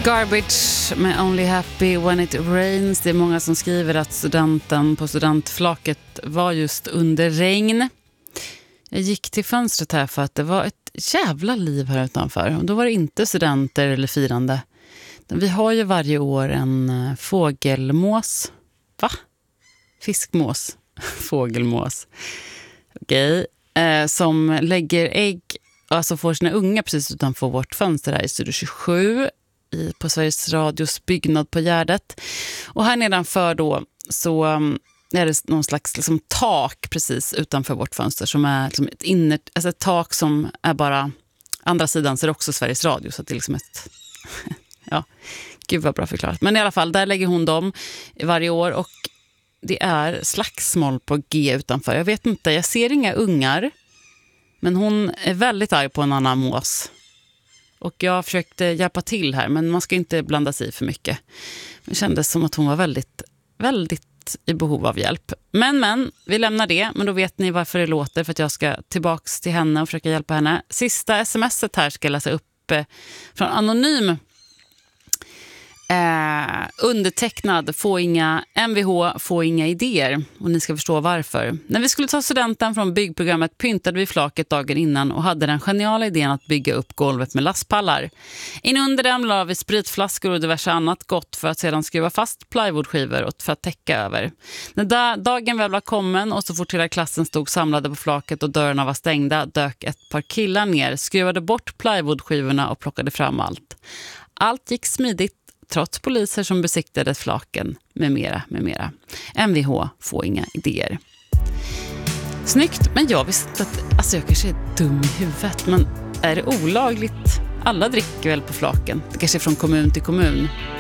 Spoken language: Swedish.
Garbage med Only Happy When It Rains. Det är många som skriver att studenten på studentflaket var just under regn. Jag gick till fönstret här för att det var ett jävla liv här utanför. Och då var det inte studenter eller firande. Vi har ju varje år en fågelmås. Va? Fiskmås. Fågelmås. Okej. Som lägger ägg, alltså får sina unga precis utanför vårt fönster här i Studio 27 på Sveriges Radios byggnad på Gärdet. Och här nedanför då så är det någon slags liksom tak precis utanför vårt fönster som är liksom ett tak som är bara andra sidan, så är det också Sveriges Radio, så att det är liksom ett ja, gud vad bra förklarat. Men i alla fall, där lägger hon dem varje år och det är slagsmål på G utanför. Jag vet inte, jag ser inga ungar. Men hon är väldigt arg på en annan mås. Och jag försökte hjälpa till här, men man ska inte blanda sig i för mycket. Det kändes som att hon var väldigt, väldigt i behov av hjälp. Men, vi lämnar det. Men då vet ni varför det låter, för att jag ska tillbaks till henne och försöka hjälpa henne. Sista smset här ska jag läsa upp från Anonym. Undertecknad, få inga MVH, få inga idéer, och ni ska förstå varför. När vi skulle ta studenten från byggprogrammet pyntade vi flaket dagen innan och hade den geniala idén att bygga upp golvet med lastpallar. Inunder dem la vi spritflaskor och diverse annat gott för att sedan skruva fast plywoodskivor och för att täcka över. När dagen väl var kommen och så fort hela klassen stod samlade på flaket och dörrarna var stängda dök ett par killar ner, skruvade bort plywoodskivorna och plockade fram allt. Allt gick smidigt trots poliser som besiktade flaken med mera, med mera. MVH får inga idéer. Snyggt, men jag visste att alltså jag kanske är dum i huvudet, men är det olagligt? Alla dricker väl på flaken. Det kanske är från kommun till kommun.